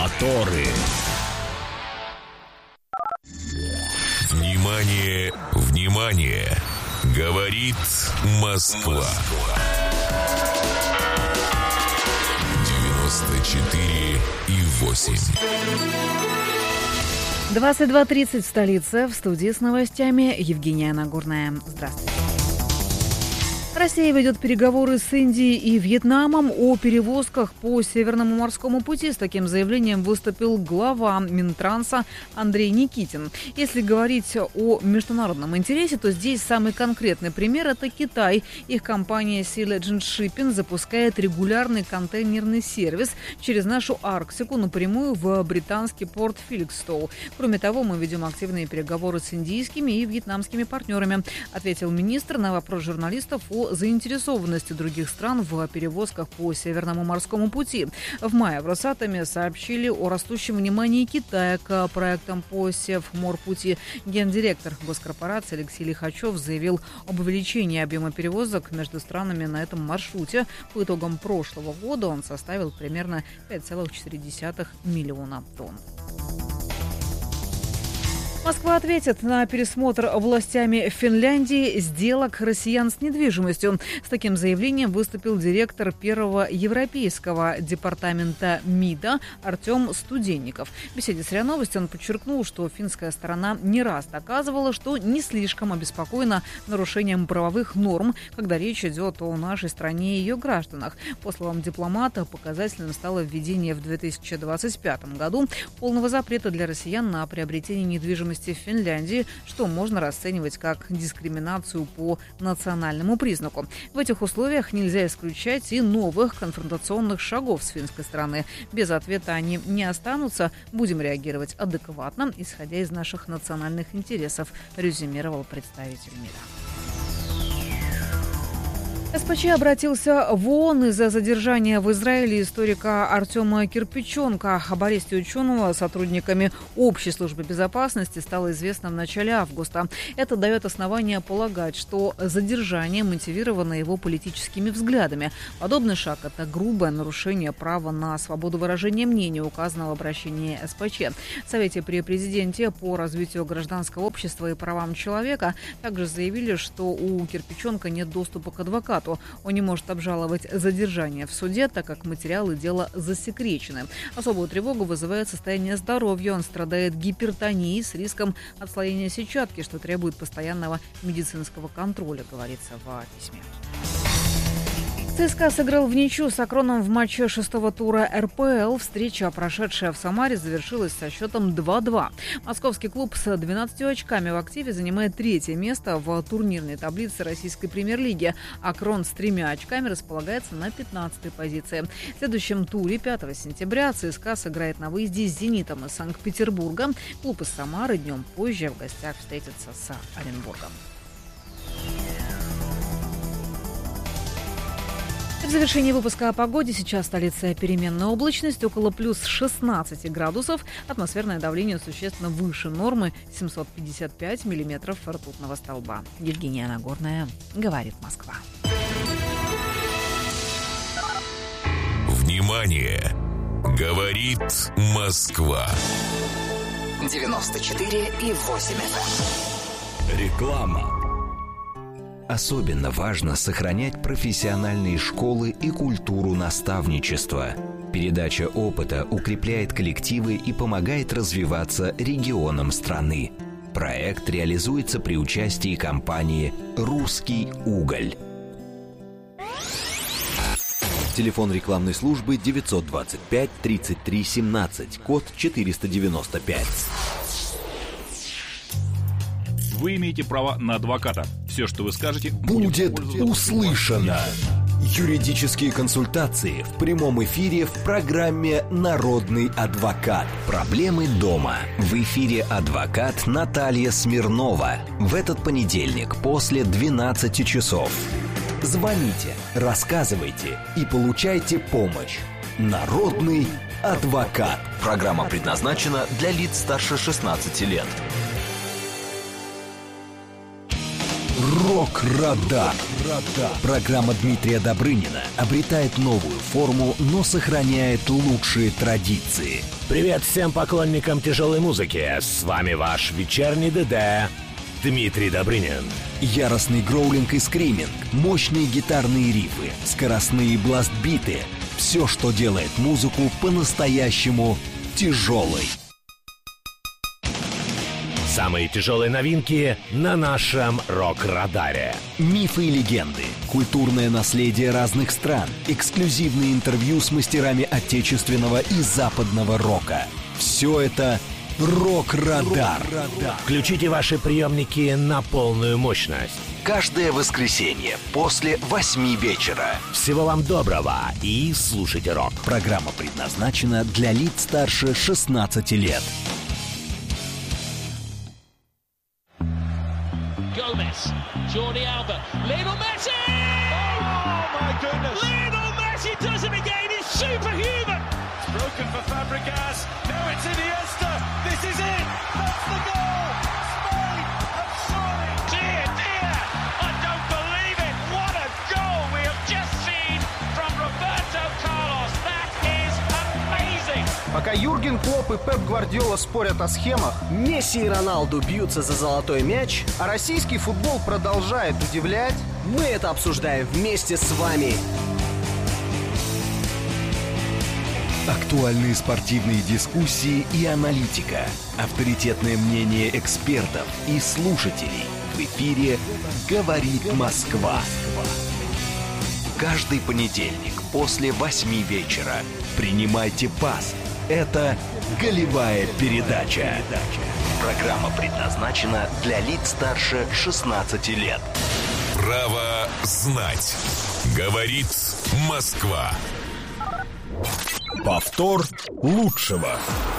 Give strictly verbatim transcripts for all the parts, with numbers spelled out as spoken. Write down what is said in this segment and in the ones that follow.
Моторы. Внимание, внимание! Говорит Москва. девяносто четыре и восемь. двадцать два тридцать в столице. В студии с новостями Евгения Нагорная. Здравствуйте. Россия ведет переговоры с Индией и Вьетнамом о перевозках по Северному морскому пути. С таким заявлением выступил глава Минтранса Андрей Никитин. Если говорить о международном интересе, то здесь самый конкретный пример – это Китай. Их компания Sea Legend Shipping запускает регулярный контейнерный сервис через нашу Арктику напрямую в британский порт Феликстоу. Кроме того, мы ведем активные переговоры с индийскими и вьетнамскими партнерами, ответил министр на вопрос журналистов о заинтересованности других стран в перевозках по Северному морскому пути. В мае в Росатоме сообщили о растущем внимании Китая к проектам по Севморпути. Гендиректор госкорпорации Алексей Лихачев заявил об увеличении объема перевозок между странами на этом маршруте. По итогам прошлого года он составил примерно пять целых четыре десятых миллиона тонн. Москва ответит на пересмотр властями Финляндии сделок россиян с недвижимостью. С таким заявлением выступил директор первого европейского департамента МИДа Артем Студенников. В беседе с РИА Новости он подчеркнул, что финская сторона не раз доказывала, что не слишком обеспокоена нарушением правовых норм, когда речь идет о нашей стране и ее гражданах. По словам дипломата, показательным стало введение в две тысячи двадцать пятом году полного запрета для россиян на приобретение недвижимости в Финляндии, что можно расценивать как дискриминацию по национальному признаку. В этих условиях нельзя исключать и новых конфронтационных шагов с финской стороны. Без ответа они не останутся. Будем реагировать адекватно, исходя из наших национальных интересов, резюмировал представитель МИДа. СПЧ обратился в ООН из-за задержания в Израиле историка Артема Кирпиченко. Об аресте ученого сотрудниками Общей службы безопасности стало известно в начале августа. Это дает основание полагать, что задержание мотивировано его политическими взглядами. Подобный шаг – это грубое нарушение права на свободу выражения мнения, указано в обращении СПЧ. В Совете при президенте по развитию гражданского общества и правам человека также заявили, что у Кирпиченко нет доступа к адвокату. Он не может обжаловать задержание в суде, так как материалы дела засекречены. Особую тревогу вызывает состояние здоровья. Он страдает гипертонией с риском отслоения сетчатки, что требует постоянного медицинского контроля, говорится в письме. ЦСКА сыграл в ничью с Акроном в матче шестого тура эр пэ эл. Встреча, прошедшая в Самаре, завершилась со счетом два-два. Московский клуб с двенадцатью очками в активе занимает третье место в турнирной таблице российской премьер-лиги. Акрон с тремя очками располагается на пятнадцатой позиции. В следующем туре пятого сентября ЦСКА сыграет на выезде с «Зенитом» из Санкт-Петербурга. Клуб из Самары днем позже в гостях встретится с Оренбургом. В завершении выпуска о погоде. Сейчас столица переменная облачность, около плюс шестнадцати градусов. Атмосферное давление существенно выше нормы, семьсот пятьдесят пять миллиметров ртутного столба. Евгения Нагорная, говорит Москва. Внимание! Говорит Москва. девяносто четыре и восемь эф эм. Реклама. Особенно важно сохранять профессиональные школы и культуру наставничества. Передача опыта укрепляет коллективы и помогает развиваться регионам страны. Проект реализуется при участии компании «Русский уголь». Телефон рекламной службы девятьсот двадцать пять тридцать три семнадцать, код четыреста девяносто пять. Вы имеете право на адвоката. Все, что вы скажете, будет услышано. Юридические консультации в прямом эфире в программе «Народный адвокат». Проблемы дома. В эфире адвокат Наталья Смирнова. В этот понедельник после двенадцати часов. Звоните, рассказывайте и получайте помощь. «Народный адвокат». Программа предназначена для лиц старше шестнадцати лет. Рок-радар. Рок-радар. Программа Дмитрия Добрынина обретает новую форму, но сохраняет лучшие традиции. Привет всем поклонникам тяжелой музыки. С вами ваш вечерний ДД Дмитрий Добрынин. Яростный гроулинг и скриминг, мощные гитарные рифы, скоростные бластбиты. Все, что делает музыку по-настоящему тяжелой. Самые тяжелые новинки на нашем рок-радаре. Мифы и легенды, культурное наследие разных стран, эксклюзивные интервью с мастерами отечественного и западного рока. Все это «Рок-радар». Включите ваши приемники на полную мощность. Каждое воскресенье после восьми вечера. Всего вам доброго и слушайте рок. Программа предназначена для лиц старше шестнадцати лет. Gomez, Jordi Alba, Lionel Messi! Oh my goodness! Lionel Messi does it again. He's superhuman. It's broken for Fabregas. Now it's Iniesta. This is it. That's the goal. Spain have surely. Dear, dear, I don't believe it. What a goal we have just seen from Roberto Carlos. That is amazing. Пока Юрген Клопп и Пеп Гвардиола спорят о схемах, Месси и Роналду бьются за золотой мяч, а российский футбол продолжает удивлять, мы это обсуждаем вместе с вами. Актуальные спортивные дискуссии и аналитика. Авторитетное мнение экспертов и слушателей. В эфире «Говорит Москва». Каждый понедельник после восьми вечера. Принимайте пас. Это «Голевая передача». Программа предназначена для лиц старше шестнадцати лет. Право знать. Говорит Москва. Повтор лучшего.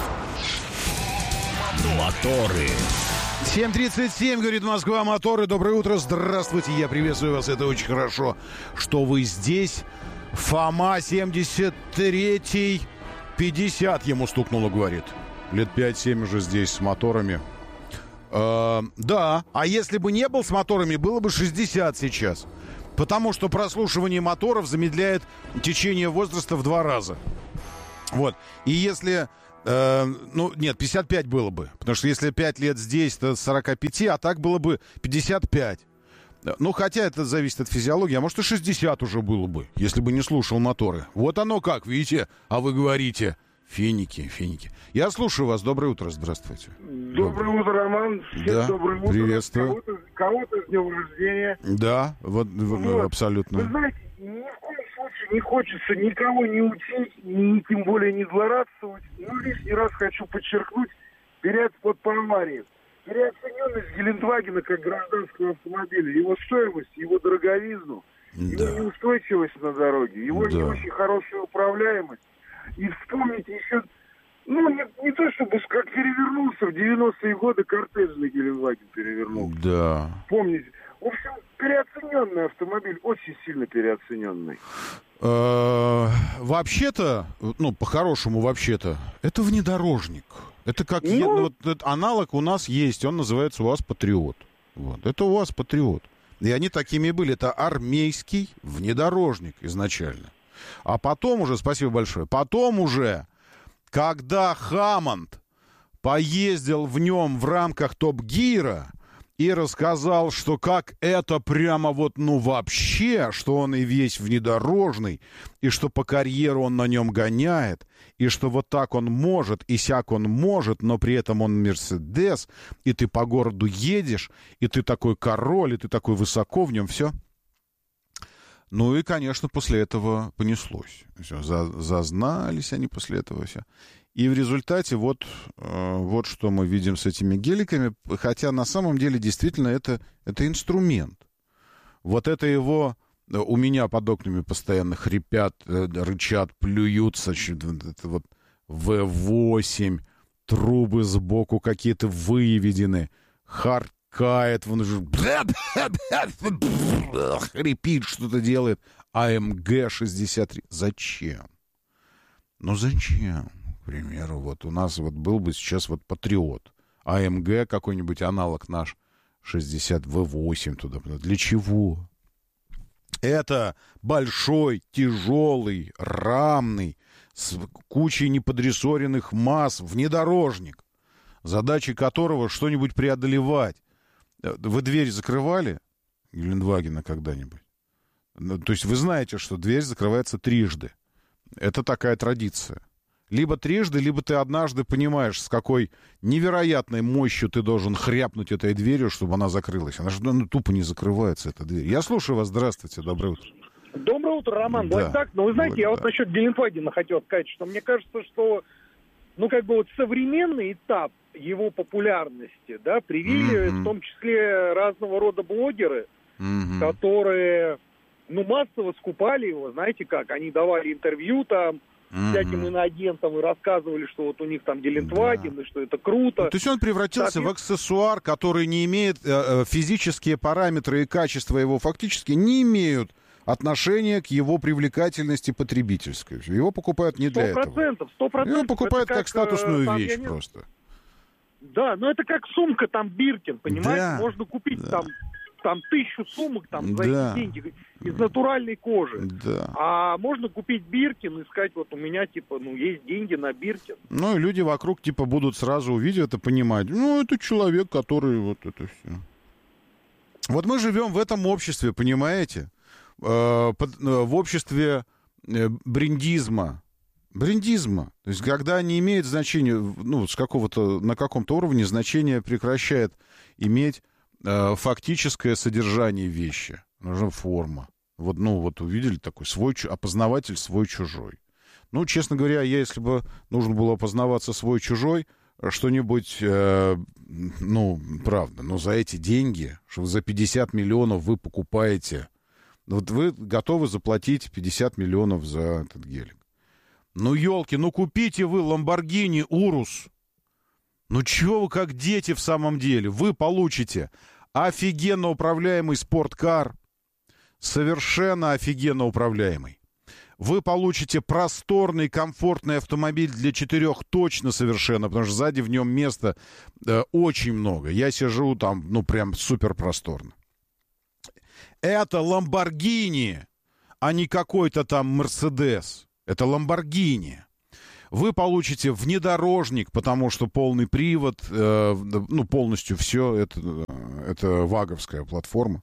Моторы. семь тридцать семь, говорит Москва, моторы. Доброе утро, здравствуйте, я приветствую вас, это очень хорошо, что вы здесь. Фома, семьдесят третий, пятьдесят ему стукнуло, говорит. Лет пять-семь уже здесь с моторами. Э, да, а если бы не был с моторами, было бы шестьдесят сейчас. Потому что прослушивание моторов замедляет течение возраста в два раза. Вот, и если... Э, ну, нет, пятьдесят пять было бы. Потому что если пять лет здесь, то сорок пять, а так было бы пятьдесят пять. Ну, хотя это зависит от физиологии. А может, и шестьдесят уже было бы, если бы не слушал моторы. Вот оно как, видите? А вы говорите, финики, финики. Я слушаю вас. Доброе утро, здравствуйте. Доброе утро, Роман. Всем да, доброе утро. Приветствую. Кого-то, кого-то с днем рождения. Да, вот, вот абсолютно. Вы знаете, ни в коем случае не хочется никого не учить, ни тем более не злорадствовать. Но лишний раз хочу подчеркнуть переоценку по аварии. Переоцененность Гелендвагена как гражданского автомобиля, его стоимость, его дороговизну, да. Его неустойчивость на дороге, его да. не очень хорошая управляемость. И вспомните еще, ну, не, не то чтобы как перевернулся в девяностые годы кортежный Гелендваген перевернулся. Да. Помните? В общем, переоцененный автомобиль, очень сильно переоцененный. Вообще-то, ну, по-хорошему вообще-то, это внедорожник. Это как ну... вот, этот аналог у нас есть, он называется УАЗ Патриот. Вот. Это УАЗ Патриот. И они такими и были. Это армейский внедорожник изначально. А потом уже, спасибо большое, потом уже, когда Хаммонд поездил в нем в рамках Топ-Гира и рассказал, что как это прямо вот, ну, вообще, что он и весь внедорожный, и что по карьеру он на нем гоняет, и что вот так он может, и сяк он может, но при этом он Мерседес, и ты по городу едешь, и ты такой король, и ты такой высоко в нем, все. Ну и, конечно, после этого понеслось. Все, за, зазнались они после этого все. И в результате вот, э, вот что мы видим с этими геликами, хотя на самом деле действительно это, это инструмент. Вот это его... У меня под окнами постоянно хрипят, рычат, плюются. Это вот вэ восемь, трубы сбоку какие-то выведены, харкает, вон уже хрипит, что-то делает. а эм гэ шестьдесят три. Зачем? Ну зачем? К примеру, вот у нас вот был бы сейчас вот Патриот. а эм гэ какой-нибудь аналог наш шестьдесят вэ восемь туда. Для чего? Это большой, тяжелый, рамный, с кучей неподрессоренных масс внедорожник, задачей которого что-нибудь преодолевать. Вы дверь закрывали Гелендвагена когда-нибудь? То есть вы знаете, что дверь закрывается трижды. Это такая традиция. Либо трижды, либо ты однажды понимаешь, с какой невероятной мощью ты должен хряпнуть этой дверью, чтобы она закрылась. Она же ну, тупо не закрывается, эта дверь. Я слушаю вас. Здравствуйте. Доброе утро. Доброе утро, Роман. Да. Вот так. Но вы знаете, вот, я да. вот насчет Гелендвагена хотел сказать, что мне кажется, что ну как бы вот современный этап его популярности, да, привили mm-hmm. в том числе разного рода блогеры, mm-hmm. которые ну массово скупали его, знаете как, они давали интервью там, Mm-hmm. всяким иноагентам и рассказывали, что вот у них там Гелендваген, да. и что это круто. Ну, то есть он превратился так, в аксессуар, который не имеет э, физические параметры и качества его фактически не имеют отношения к его привлекательности потребительской. Его покупают не для этого. сто процентов, сто процентов. Его покупают как, как статусную там, вещь не... просто. Да, но это как сумка там Биркин, понимаете? Да. Можно купить да. там там тысячу сумок там за да. эти деньги из натуральной кожи. Да. А можно купить Биркин и сказать, вот у меня, типа, ну, есть деньги на Биркин. Ну, и люди вокруг, типа, будут сразу увидеть это, понимать. Ну, это человек, который вот это все. Вот мы живем в этом обществе, понимаете? Э, под, э, в обществе э, брендизма. Брендизма. То есть, когда не имеет значения, ну, с какого-то, на каком-то уровне значение прекращает иметь фактическое содержание вещи. Нужна форма. Вот, ну, вот увидели такой свой, опознаватель свой-чужой. Ну, честно говоря, я, если бы нужно было опознаваться свой-чужой, что-нибудь, э, ну, правда, но за эти деньги, что за пятьдесят миллионов вы покупаете, вот вы готовы заплатить пятьдесят миллионов за этот гелик. Ну, елки, ну, купите вы Lamborghini Urus. Ну, чего вы как дети в самом деле? Вы получите офигенно управляемый спорткар, совершенно офигенно управляемый. Вы получите просторный, комфортный автомобиль для четырех точно совершенно, потому что сзади в нем места э, очень много. Я сижу там, ну, прям супер просторно. Это Lamborghini, а не какой-то там Mercedes. Это Lamborghini. Вы получите внедорожник, потому что полный привод, э, ну, полностью все, это, это ваговская платформа.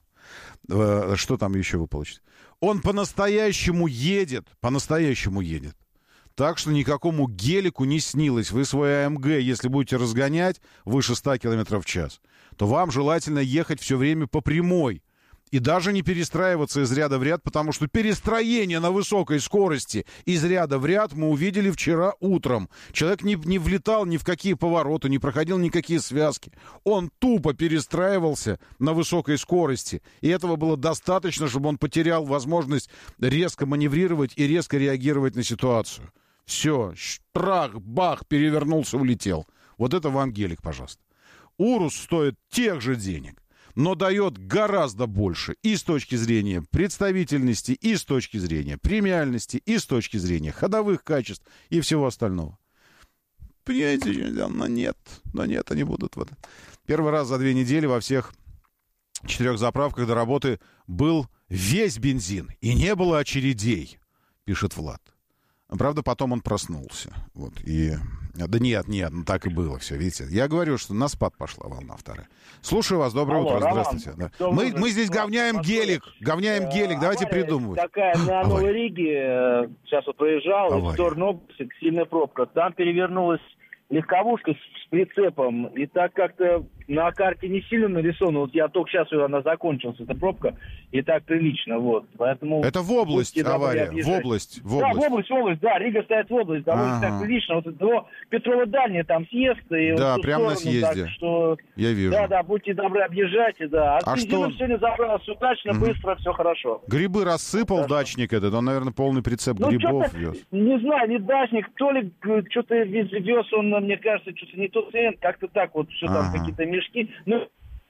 Э, что там еще вы получите? Он по-настоящему едет, по-настоящему едет. Так что никакому гелику не снилось. Вы свой АМГ, если будете разгонять выше ста километров в час, то вам желательно ехать все время по прямой. И даже не перестраиваться из ряда в ряд, потому что перестроение на высокой скорости из ряда в ряд мы увидели вчера утром. Человек не, не влетал ни в какие повороты, не проходил никакие связки. Он тупо перестраивался на высокой скорости. И этого было достаточно, чтобы он потерял возможность резко маневрировать и резко реагировать на ситуацию. Все, штрах, бах, перевернулся, улетел. Вот это вам гелик, пожалуйста. Урус стоит тех же денег, но дает гораздо больше и с точки зрения представительности, и с точки зрения премиальности, и с точки зрения ходовых качеств и всего остального. Понимаете, но нет, но нет, они будут вот. Первый раз за две недели во всех четырех заправках до работы был весь бензин, и не было очередей, пишет Влад. Правда, потом он проснулся. Вот, и... Да нет, нет, ну так и было все, видите. Я говорю, что на спад пошла волна вторая. Слушаю вас, доброе Алло, утро, Роман, здравствуйте. Да. Мы, мы здесь говняем гелик, говняем гелик, давайте придумывать. Такая на Новой Риге, сейчас вот проезжал, Авария. в сторону области, сильная пробка. Там перевернулась легковушка с прицепом, и так как-то на карте не сильно нарисовано. Вот я только сейчас, она закончилась, эта пробка, и так прилично, вот. Поэтому... Это в область авария, в область, в область. Да, в область, в область, да, Рига стоит в область, довольно ага. так прилично. Вот до Петрова-Дальняя там съезд, и да, вот прямо на съезде. Так что... Я вижу. Да, да, будьте добры, объезжайте, да. А, а что? Сегодня забралось удачно, угу. быстро, все хорошо. Грибы рассыпал да. дачник этот, он, наверное, полный прицеп ну, грибов вез. Не знаю, не дачник, то ли что-то вез он, мне кажется, что-то не тот цент, как-то так вот, все ага. там какие-то мешки. Ну,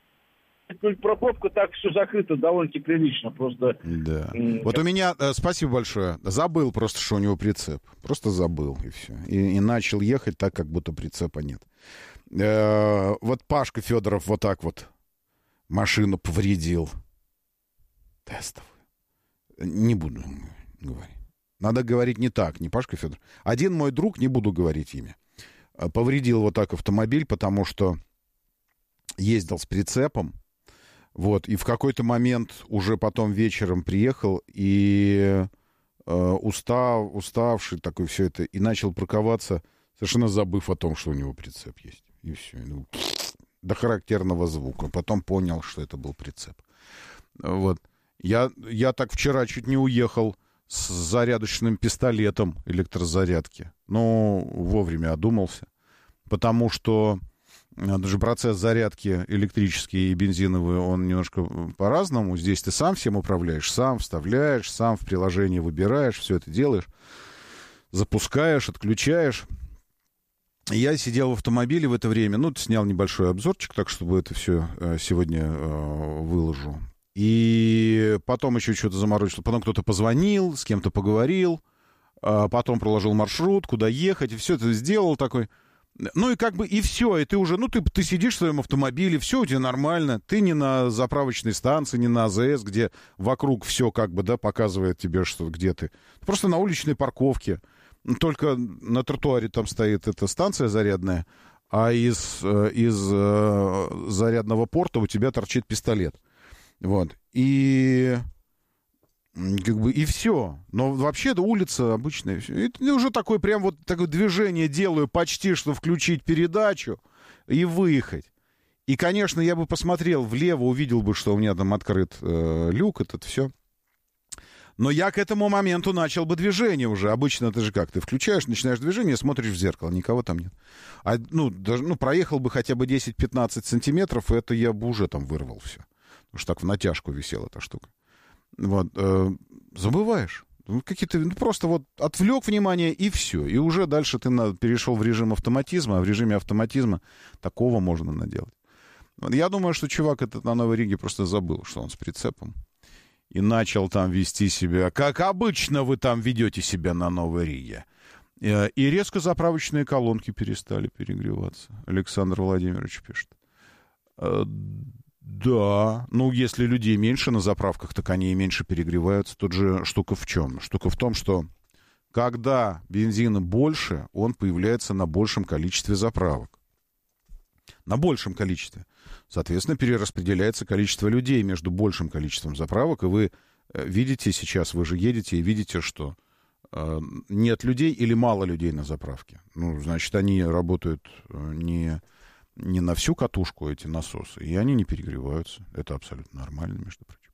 про пробку так все закрыто довольно-таки прилично, просто... Да. М- вот у меня, э, спасибо большое, забыл просто, что у него прицеп. Просто забыл, и все. И, и начал ехать так, как будто прицепа нет. Э, вот Пашка Федоров вот так вот машину повредил. Тестовую. Не буду говорить. Надо говорить не так, не Пашка Федор. Один мой друг, не буду говорить имя, повредил вот так автомобиль, потому что ездил с прицепом. Вот, и в какой-то момент уже потом вечером приехал и э, устав, уставший такой все это, и начал парковаться, совершенно забыв о том, что у него прицеп есть. И все. Ну, до характерного звука. Потом понял, что это был прицеп. Вот. Я, я так вчера чуть не уехал с зарядочным пистолетом электрозарядки. Но вовремя одумался. Потому что даже процесс зарядки электрический и бензиновый, он немножко по-разному. Здесь ты сам всем управляешь, сам вставляешь, сам в приложении выбираешь, все это делаешь, запускаешь, отключаешь. Я сидел в автомобиле в это время, ну, снял небольшой обзорчик, так, чтобы это все сегодня э, выложу. И потом еще что-то заморочил. Потом кто-то позвонил, с кем-то поговорил, а потом проложил маршрут, куда ехать, и все это сделал такой... Ну и как бы и все, и ты уже, ну ты, ты сидишь в своем автомобиле, все у тебя нормально, ты не на заправочной станции, не на АЗС, где вокруг все как бы, да, показывает тебе, что где ты. Просто на уличной парковке, только на тротуаре там стоит эта станция зарядная, а из, из э, зарядного порта у тебя торчит пистолет. Вот, и... Как бы и все. Но вообще-то улица обычная. И уже такое прям вот такое движение делаю, почти что включить передачу и выехать. И, конечно, я бы посмотрел влево, увидел бы, что у меня там открыт э, люк, этот все. Но я к этому моменту начал бы движение уже. Обычно ты же как? Ты включаешь, начинаешь движение, смотришь в зеркало, никого там нет. А, ну, даже, ну, проехал бы хотя бы десять-пятнадцать сантиметров, и это я бы уже там вырвал все. Потому что так в натяжку висела эта штука. Вот, э, забываешь. Какие-то, ну, просто вот отвлек внимание, и все. И уже дальше ты на, перешел в режим автоматизма, а в режиме автоматизма такого можно наделать. Вот, я думаю, что чувак этот на Новой Риге просто забыл, что он с прицепом. И начал там вести себя, как обычно вы там ведете себя на Новой Риге. И, и резко заправочные колонки перестали перегреваться. Александр Владимирович пишет. Да, ну, если людей меньше на заправках, так они и меньше перегреваются. Тут же штука в чем? Штука в том, что когда бензина больше, он появляется на большем количестве заправок. На большем количестве. Соответственно, перераспределяется количество людей между большим количеством заправок, и вы видите сейчас, вы же едете и видите, что э, нет людей или мало людей на заправке. Ну, значит, они работают не... не на всю катушку эти насосы, и они не перегреваются. Это абсолютно нормально, между прочим.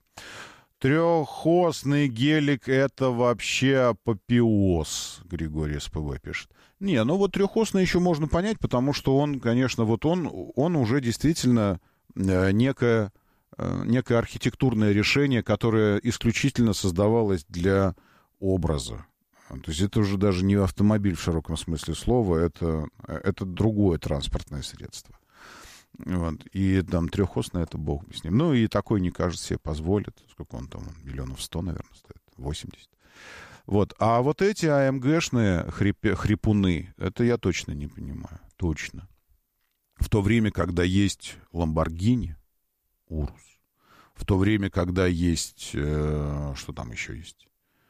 Трехосный гелик — это вообще апофеоз, Григорий СПВ пишет. Не, ну вот трехосный еще можно понять, потому что он, конечно, вот он, он уже действительно некое, некое архитектурное решение, которое исключительно создавалось для образа. То есть это уже даже не автомобиль в широком смысле слова, это, это другое транспортное средство. Вот. И там трехосный — это бог бы с ним. Ну и такой, не кажется, себе позволит. Сколько он там? Миллионов сто, наверное, стоит. восемьдесят. Вот. А вот эти АМГшные хрип... хрипуны, это я точно не понимаю. Точно. В то время, когда есть Ламборгини, Урус. В то время, когда есть... Э, что там еще есть?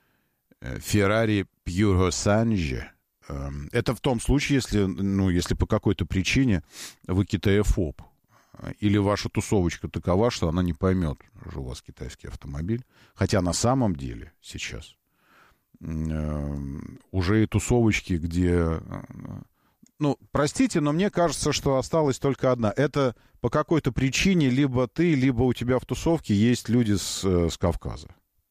Феррари Пьюро Санджи. Это в том случае, если, ну, если по какой-то причине вы китаефоб, или ваша тусовочка такова, что она не поймет, что у вас китайский автомобиль. Хотя на самом деле сейчас э, уже и тусовочки, где... Ну, простите, но мне кажется, что осталась только одна. Это по какой-то причине либо ты, либо у тебя в тусовке есть люди с, с Кавказа.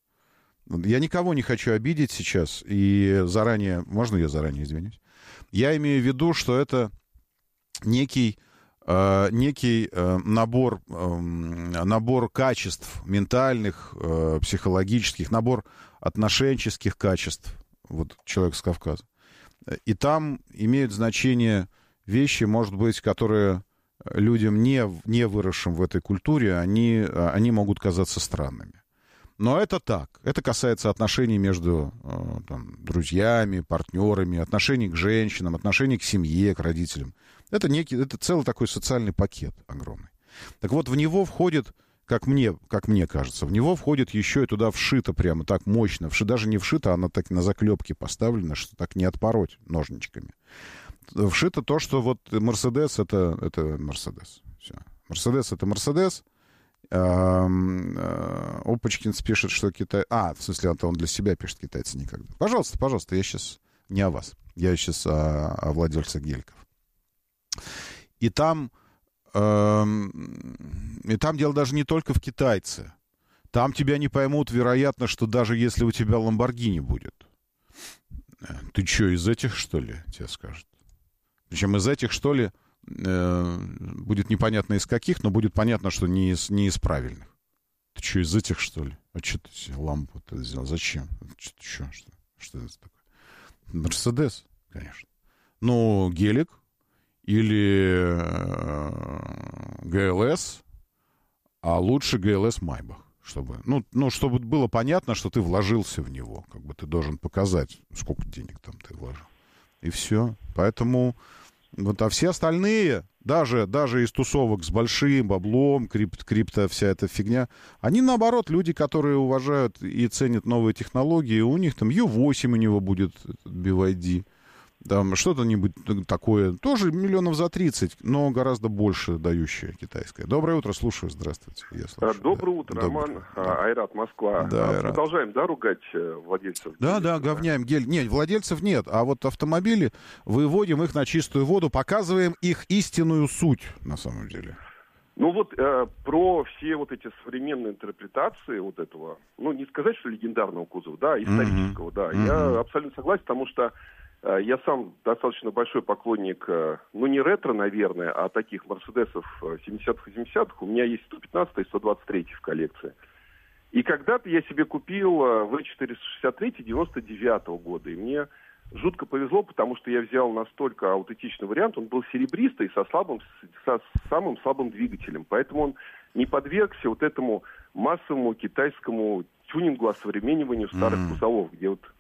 Я никого не хочу обидеть сейчас, и заранее, можно я заранее извинюсь? Я имею в виду, что это некий, э, некий э, набор, э, набор качеств ментальных, э, психологических, набор отношенческих качеств, вот человек с Кавказа. И там имеют значение вещи, может быть, которые людям, не, не выросшим в этой культуре, они, они могут казаться странными. Но это так. Это касается отношений между там, друзьями, партнерами, отношений к женщинам, отношений к семье, к родителям. Это некий, это целый такой социальный пакет огромный. Так вот, в него входит как мне, как мне кажется, в него входит еще и туда вшито прямо так мощно. Вши, даже не вшито, она так на заклепке поставлена, что так не отпороть ножничками. Вшито то, что вот Мерседес — это, это Мерседес. Все. Мерседес — это Мерседес. Опачкинс пишет, что Китай... А, в смысле, это он для себя пишет, китайцы никогда. Пожалуйста, пожалуйста, я сейчас не о вас. Я сейчас о, о владельцах геликов. И там... И там дело даже не только в китайце. Там тебя не поймут, вероятно, что даже если у тебя Ламборгини будет. Ты что, из этих, что ли, тебе скажут? Причем из этих, что ли, будет непонятно из каких, но будет понятно, что не из, не из правильных. Ты что, из этих, что ли? А что ты себе лампу сделал? Зачем? Что, что, что, что это такое? Мерседес, конечно. Ну, гелик. Или ГЛС, а лучше ГЛС Майбах, чтобы, ну, ну, чтобы было понятно, что ты вложился в него, как бы ты должен показать, сколько денег там ты вложил. И все. Поэтому вот, а все остальные, даже, даже из тусовок с большим баблом, крип, крипто, вся эта фигня, они, наоборот, люди, которые уважают и ценят новые технологии, у них там ю восемь у него будет би вай ди. Там что-то-нибудь такое, тоже миллионов за тридцать, но гораздо больше дающее китайское. Доброе утро, слушаю, здравствуйте. Я слушаю, Доброе да. утро, Доброе. Роман, а, Айрат, Москва. Да, Айрат. Продолжаем, да, ругать владельцев? Да, да, говняем гель. Нет, владельцев нет, а вот автомобили, выводим их на чистую воду, показываем их истинную суть, на самом деле. Ну вот э, про все вот эти современные интерпретации вот этого, ну не сказать, что легендарного кузова, да, исторического, mm-hmm. да, mm-hmm. я абсолютно согласен, потому что я сам достаточно большой поклонник, ну, не ретро, наверное, а таких Мерседесов семидесятых и восьмидесятых. У меня есть сто пятнадцатый и сто двадцать третий в коллекции. И когда-то я себе купил вэ четыреста шестьдесят три девяносто девятого года. И мне жутко повезло, потому что я взял настолько аутентичный вариант. Он был серебристый, со, слабым, со самым слабым двигателем. Поэтому он не подвергся вот этому массовому китайскому тюнингу, осовремениванию старых mm. кузовов, где вот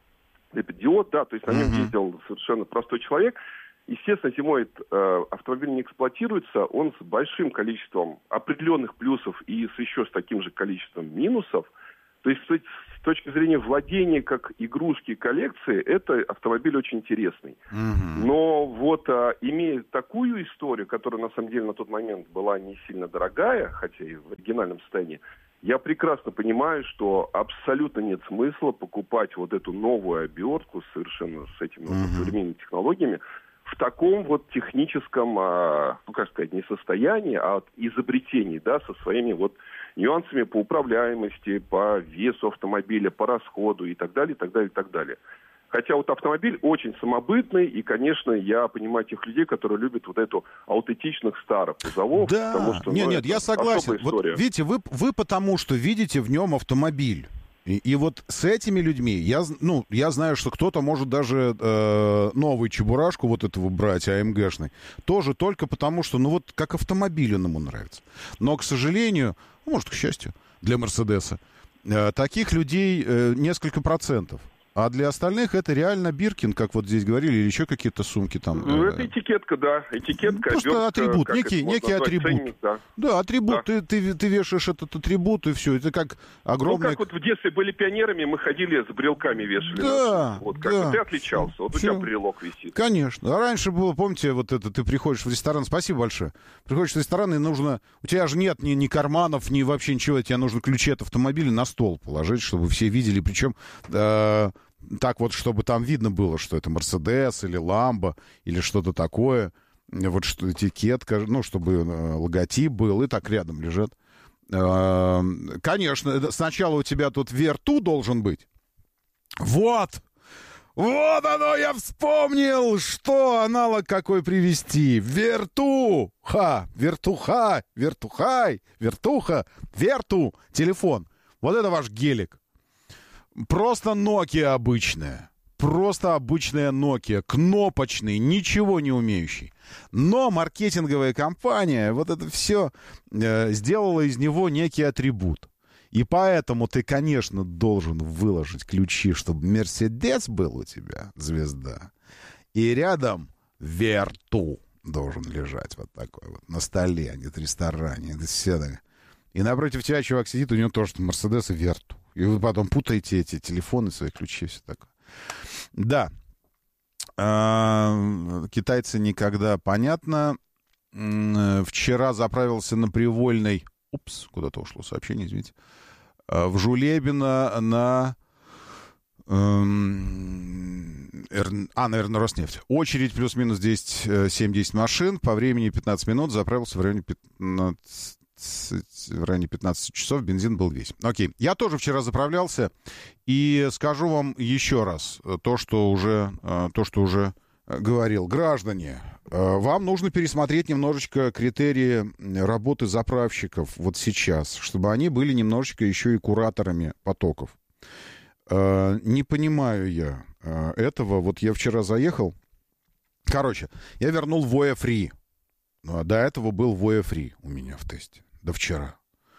диод, да, то есть на нем mm-hmm. ездил совершенно простой человек. Естественно, зимой э, автомобиль не эксплуатируется, он с большим количеством определенных плюсов и с еще с таким же количеством минусов. То есть с, с точки зрения владения как игрушки коллекции, это автомобиль очень интересный. Mm-hmm. Но вот э, имея такую историю, которая на самом деле на тот момент была не сильно дорогая, хотя и в оригинальном состоянии, я прекрасно понимаю, что абсолютно нет смысла покупать вот эту новую обертку совершенно с этими mm-hmm. вот современными технологиями в таком вот техническом, а, ну, как сказать, не состоянии, а изобретении, да, со своими вот нюансами по управляемости, по весу автомобиля, по расходу и так далее, и так далее, и так далее. Хотя вот автомобиль очень самобытный, и, конечно, я понимаю тех людей, которые любят вот эту аутентичных старых кузовов. Да, потому что, нет, ну, нет, я согласен. Вот, видите, вы, вы потому что видите в нем автомобиль. И, и вот с этими людьми, я, ну, я знаю, что кто-то может даже э, новую чебурашку вот этого брать, АМГшный, тоже только потому, что, ну, вот как автомобиль он ему нравится. Но, к сожалению, ну, может, к счастью, для Мерседеса, э, таких людей э, несколько процентов. А для остальных это реально Биркин, как вот здесь говорили, или еще какие-то сумки там. Ну, это этикетка, да. Этикетка, просто обертка, атрибут, некий, некий атрибут. Ценник, да. да, атрибут. Да. Ты, ты, ты вешаешь этот атрибут, и все. Это как огромное... Ну, как вот в детстве были пионерами, мы ходили с брелками вешали. Да, вот как да. бы ты отличался. Вот все. У тебя брелок висит. Конечно. А раньше было, помните, вот это, ты приходишь в ресторан, спасибо большое, приходишь в ресторан, и нужно... У тебя же нет ни, ни карманов, ни вообще ничего, тебе нужно ключи от автомобиля на стол положить, чтобы все видели, причем... Э- Так вот, чтобы там видно было, что это Мерседес или Ламбо или что-то такое. Вот что этикетка, ну, чтобы логотип был, и так рядом лежат. Конечно, сначала у тебя тут Верту должен быть. Вот! Вот оно, я вспомнил, что аналог какой привести. Верту! Ха! Вертуха! Вертухай! Вертуха! Верту! Телефон. Вот это ваш гелик. Просто Nokia обычная. Просто обычная Nokia. Кнопочный, ничего не умеющий. Но маркетинговая компания вот это все э, сделала из него некий атрибут. И поэтому ты, конечно, должен выложить ключи, чтобы Мерседес был у тебя, звезда. И рядом Верту должен лежать вот такой вот на столе, а не в ресторане. Это все так... И напротив тебя чувак сидит, у него тоже Мерседес и Верту. И вы потом путаете эти телефоны, свои ключи, все такое. Да. А, китайцы никогда, понятно. Вчера заправился на Привольной. Упс, куда-то ушло сообщение, извините. В Жулебино на... Эм, а, наверное, Роснефть. Очередь плюс-минус десять-семь-десять машин. По времени пятнадцать минут. Заправился в районе пятнадцати, в районе пятнадцати часов. Бензин был весь. Окей. Я тоже вчера заправлялся. И скажу вам еще раз то, что уже, то, что уже говорил. Граждане, вам нужно пересмотреть немножечко критерии работы заправщиков вот сейчас, чтобы они были немножечко еще и кураторами потоков. Не понимаю я этого. Вот я вчера заехал. Короче, я вернул Voya Free. До этого был Voya Free у меня в тесте. До вчера.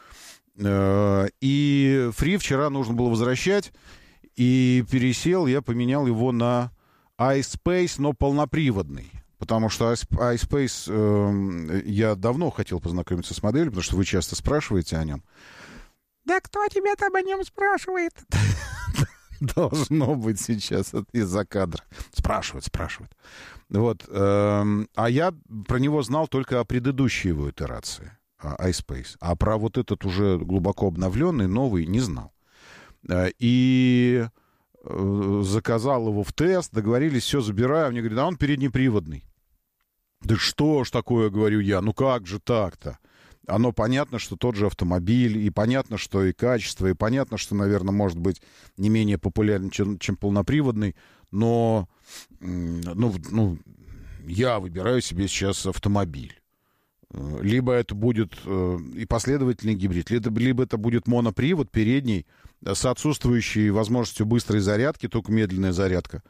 И Free вчера нужно было возвращать. И пересел, я поменял его на iSpace, но полноприводный. Потому что iSpace, э, я давно хотел познакомиться с моделью, потому что вы часто спрашиваете о нем. Да кто тебя там о нем спрашивает? Должно быть сейчас из-за кадра. Спрашивают, спрашивают. Вот. Э, а я про него знал только о предыдущей его итерации, iSpace. А про вот этот уже глубоко обновленный, новый, не знал. Э, и э, заказал его в тест, договорились, все, забираю. Мне говорят, а он переднеприводный. Да что ж такое, говорю я, ну как же так-то? Оно понятно, что тот же автомобиль, и понятно, что и качество, и понятно, что, наверное, может быть не менее популярен, чем, чем полноприводный, но ну, ну, я выбираю себе сейчас автомобиль. Либо это будет и последовательный гибрид, либо, либо это будет монопривод передний с отсутствующей возможностью быстрой зарядки, только медленная зарядка,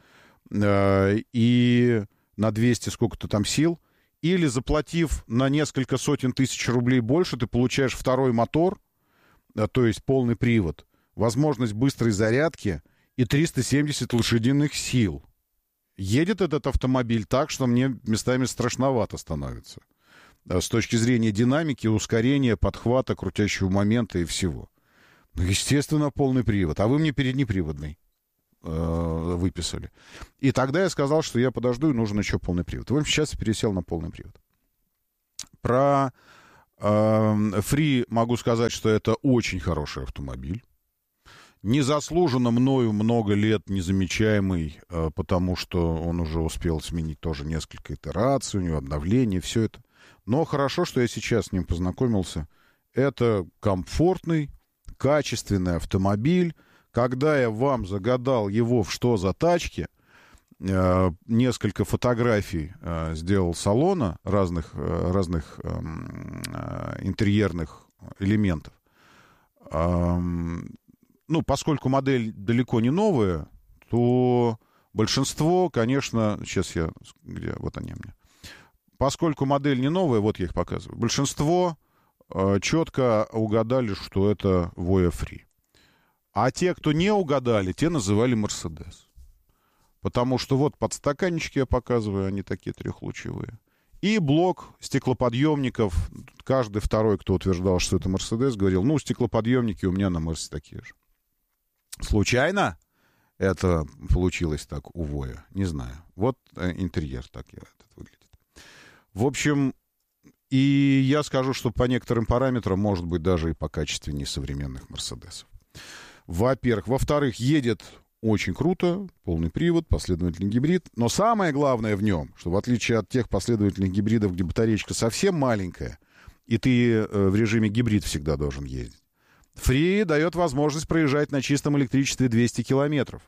и на двести сколько-то там сил, или заплатив на несколько сотен тысяч рублей больше, ты получаешь второй мотор, то есть полный привод, возможность быстрой зарядки и триста семьдесят лошадиных сил. Едет этот автомобиль так, что мне местами страшновато становится. С точки зрения динамики, ускорения, подхвата, крутящего момента и всего. Ну, естественно, полный привод. А вы мне переднеприводный э, выписали. И тогда я сказал, что я подожду, и нужен еще полный привод. В общем, сейчас я пересел на полный привод. Про э, Free могу сказать, что это очень хороший автомобиль. Незаслуженно мною много лет незамечаемый, э, потому что он уже успел сменить тоже несколько итераций, у него обновление, все это. Но хорошо, что я сейчас с ним познакомился. Это комфортный, качественный автомобиль. Когда я вам загадал его в «Что за тачки», э, несколько фотографий э, сделал салона разных, э, разных э, э, интерьерных элементов. Э, ну, поскольку модель далеко не новая, то большинство, конечно... Сейчас я... Где? Вот они у меня. Поскольку модель не новая, вот я их показываю, большинство э, четко угадали, что это Voya Free. А те, кто не угадали, те называли Mercedes. Потому что вот подстаканнички я показываю, они такие трехлучевые. И блок стеклоподъемников. Каждый второй, кто утверждал, что это Mercedes, говорил, ну, стеклоподъемники у меня на Мерсе такие же. Случайно это получилось так у Voya? Не знаю. Вот э, интерьер так этот выглядит. В общем, и я скажу, что по некоторым параметрам, может быть, даже и по качественнее современных Мерседесов. Во-первых. Во-вторых, едет очень круто, полный привод, последовательный гибрид. Но самое главное в нем, что в отличие от тех последовательных гибридов, где батареечка совсем маленькая, и ты э, в режиме гибрид всегда должен ездить, Free дает возможность проезжать на чистом электричестве двести километров.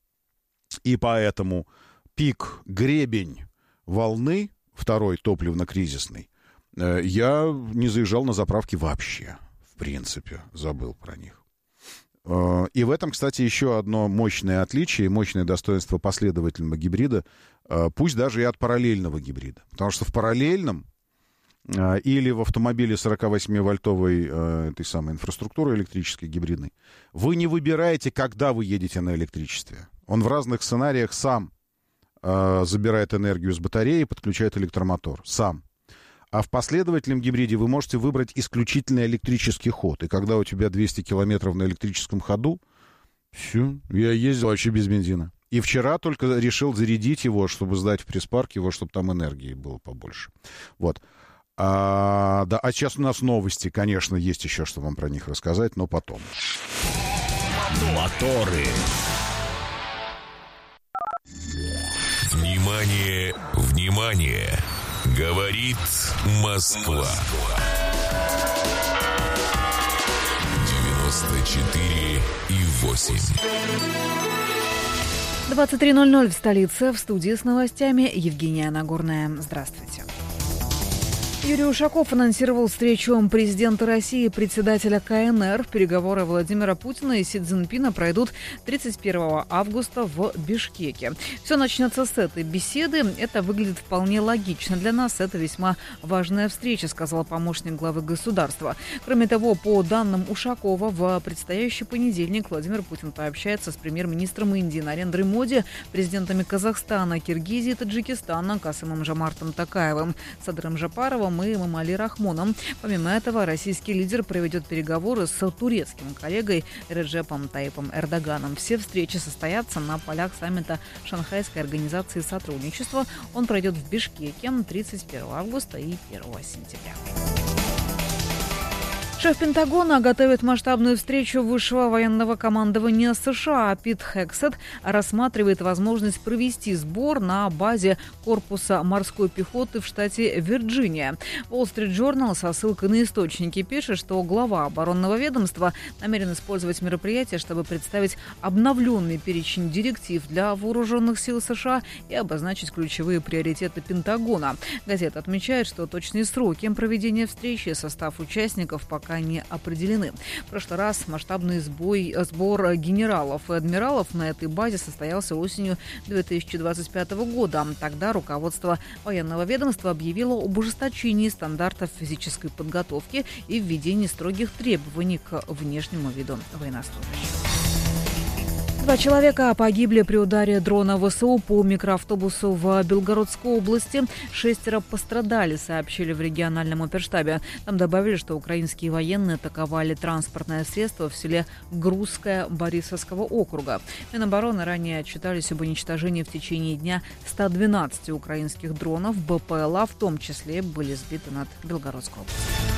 И поэтому пик, гребень волны, второй топливно-кризисный, я не заезжал на заправки вообще. В принципе, забыл про них. И в этом, кстати, еще одно мощное отличие, мощное достоинство последовательного гибрида, пусть даже и от параллельного гибрида. Потому что в параллельном или в автомобиле сорокавосьмивольтовой этой самой инфраструктуры электрической гибридной вы не выбираете, когда вы едете на электричестве. Он в разных сценариях сам забирает энергию с батареи и подключает электромотор. Сам. А в последовательном гибриде вы можете выбрать исключительно электрический ход. И когда у тебя двести километров на электрическом ходу, все, я ездил вообще без бензина. И вчера только решил зарядить его, чтобы сдать в пресс-парк его, чтобы там энергии было побольше. Вот. А, да, а сейчас у нас новости, конечно, есть еще, что вам про них рассказать, но потом. Моторы. Внимание, внимание! Говорит Москва. девяносто четыре и восемь. двадцать три ноль ноль в столице. В студии с новостями Евгения Нагорная. Здравствуйте. Юрий Ушаков анонсировал встречу президента России и председателя ка эн эр. Переговоры Владимира Путина и Си Цзиньпина пройдут тридцать первого августа в Бишкеке. Все начнется с этой беседы. Это выглядит вполне логично для нас. Это весьма важная встреча, сказал помощник главы государства. Кроме того, по данным Ушакова, в предстоящий понедельник Владимир Путин пообщается с премьер-министром Индии Нарендрой Моди, президентами Казахстана, Киргизии и Таджикистана Касымом Жомартом Токаевым, Садыром Жапаровым и Эмомали Рахмоном. Помимо этого, российский лидер проведет переговоры с турецким коллегой Реджепом Таyyипом Эрдоганом. Все встречи состоятся на полях саммита Шанхайской организации сотрудничества. Он пройдет в Бишкеке тридцать первого августа и первого сентября. Шеф Пентагона готовит масштабную встречу высшего военного командования США. Пит Хексет рассматривает возможность провести сбор на базе корпуса морской пехоты в штате Вирджиния. Wall Street Journal со ссылкой на источники пишет, что глава оборонного ведомства намерен использовать мероприятие, чтобы представить обновленный перечень директив для вооруженных сил США и обозначить ключевые приоритеты Пентагона. Газета отмечает, что точные сроки проведения встречи и состав участников пока не определены. В прошлый раз масштабный сбой, сбор генералов и адмиралов на этой базе состоялся осенью две тысячи двадцать пятого года. Тогда руководство военного ведомства объявило об ужесточении стандартов физической подготовки и введении строгих требований к внешнему виду военнослужащих. Два человека погибли при ударе дрона ВСУ по микроавтобусу в Белгородской области. Шестеро пострадали, сообщили в региональном оперштабе. Там добавили, что украинские военные атаковали транспортное средство в селе Грузское Борисовского округа. Минобороны ранее отчитались об уничтожении в течение дня ста двенадцати украинских дронов. БПЛА в том числе были сбиты над Белгородской областью.